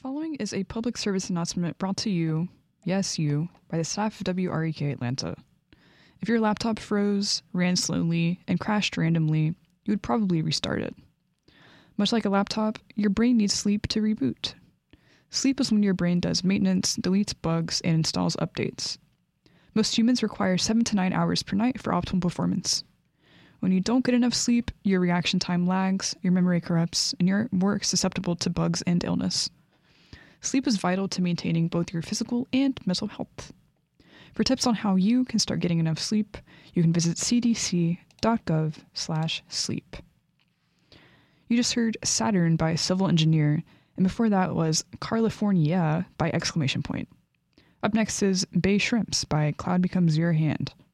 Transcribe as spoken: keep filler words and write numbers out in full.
Following is a public service announcement brought to you, yes, you, by the staff of W R E K Atlanta. If your laptop froze, ran slowly, and crashed randomly, you would probably restart it. Much like a laptop, your brain needs sleep to reboot. Sleep is when your brain does maintenance, deletes bugs, and installs updates. Most humans require seven to nine hours per night for optimal performance. When you don't get enough sleep, your reaction time lags, your memory corrupts, and you're more susceptible to bugs and illness. Sleep is vital to maintaining both your physical and mental health. For tips on how you can start getting enough sleep, you can visit c d c dot gov slash sleep. You just heard Saturn by Civil Engineer, and before that was California by exclamation point. Up next is Bay Shrimps by Cloud Becomes Your Hand.